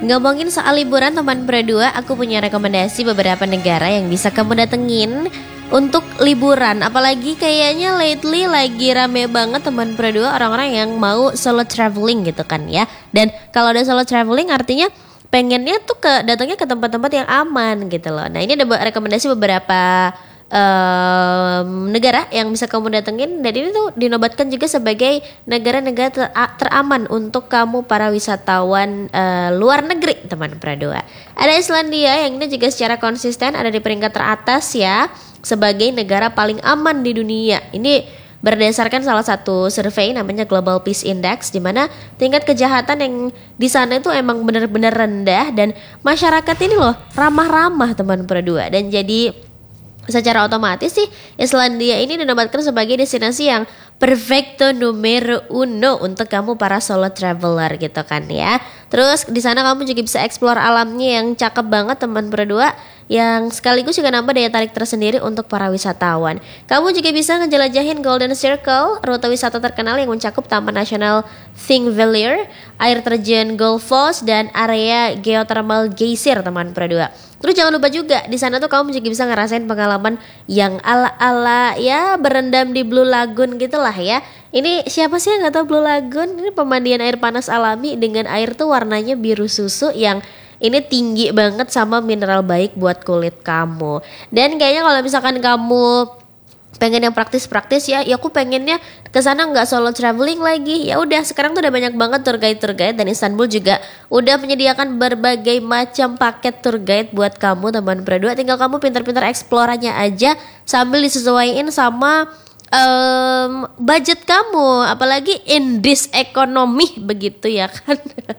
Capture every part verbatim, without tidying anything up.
Ngomongin soal liburan teman berdua, aku punya rekomendasi beberapa negara yang bisa kamu datengin untuk liburan. Apalagi kayaknya lately lagi rame banget teman berdua orang-orang yang mau solo traveling gitu kan ya. Dan kalau udah solo traveling artinya pengennya tuh ke datangnya ke tempat-tempat yang aman gitu loh. Nah ini ada rekomendasi beberapa Um, negara yang bisa kamu datengin, dan ini tuh dinobatkan juga sebagai negara-negara ter- teraman untuk kamu para wisatawan uh, luar negeri teman Pradua. Ada Islandia yang ini juga secara konsisten ada di peringkat teratas ya sebagai negara paling aman di dunia. Ini berdasarkan salah satu survei namanya Global Peace Index, di mana tingkat kejahatan yang di sana itu emang benar-benar rendah dan masyarakat ini loh ramah-ramah teman Pradua, dan jadi secara otomatis sih Islandia ini dinobatkan sebagai destinasi yang perfecto numero uno untuk kamu para solo traveler gitu kan ya. Terus di sana kamu juga bisa explore alamnya yang cakep banget teman berdua, yang sekaligus juga nambah daya tarik tersendiri untuk para wisatawan. Kamu juga bisa ngejelajahin Golden Circle, rute wisata terkenal yang mencakup Taman Nasional Thingvellir, air terjun Gullfoss, dan area geothermal geysir teman berdua. Terus jangan lupa juga di sana tuh kamu juga bisa ngerasain pengalaman yang ala-ala ya berendam di Blue Lagoon gitulah ya. Ini siapa sih yang nggak tahu Blue Lagoon? Ini pemandian air panas alami dengan air tuh warnanya biru susu yang ini tinggi banget sama mineral baik buat kulit kamu. Dan kayaknya kalau misalkan kamu pengen yang praktis-praktis ya, ya aku pengennya ke sana nggak solo traveling lagi. Ya udah, sekarang tuh udah banyak banget tour guide tour guide, dan Istanbul juga udah menyediakan berbagai macam paket tour guide buat kamu teman berdua. Tinggal kamu pintar-pintar eksploranya aja sambil disesuaiin sama um, budget kamu, apalagi in this economy begitu ya kan.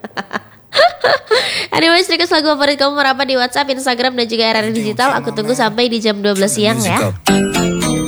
Anyways, request lagu favorit kamu merapat di WhatsApp, Instagram, dan juga R R Digital. Aku tunggu sampai di jam dua belas siang ya.